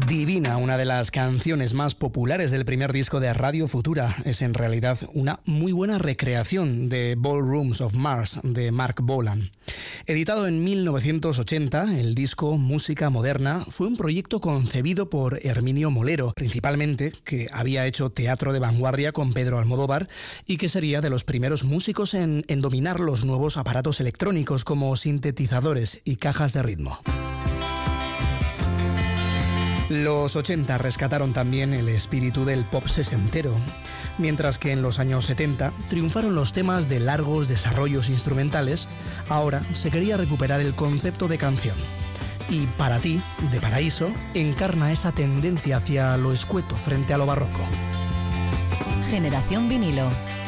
Divina, una de las canciones más populares del primer disco de Radio Futura, es en realidad una muy buena recreación de Ballrooms of Mars de Mark Bolan. Editado en 1980, el disco Música Moderna fue un proyecto concebido por Herminio Molero, principalmente, que había hecho teatro de vanguardia con Pedro Almodóvar y que sería de los primeros músicos en dominar los nuevos aparatos electrónicos como sintetizadores y cajas de ritmo. Los 80 rescataron también el espíritu del pop sesentero, mientras que en los años 70 triunfaron los temas de largos desarrollos instrumentales. Ahora se quería recuperar el concepto de canción. Y Para ti, de Paraíso, encarna esa tendencia hacia lo escueto frente a lo barroco. Generación Vinilo.